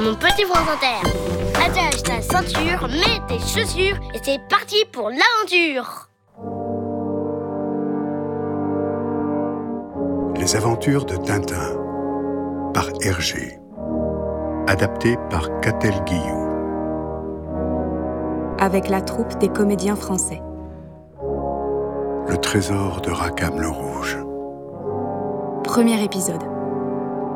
mon petit France Inter. Attache ta ceinture, mets tes chaussures et c'est parti pour l'aventure. Les aventures de Tintin par Hergé. Adapté par Catel Guillou. Avec la troupe des comédiens français. Le trésor de Rackham le Rouge. Premier épisode.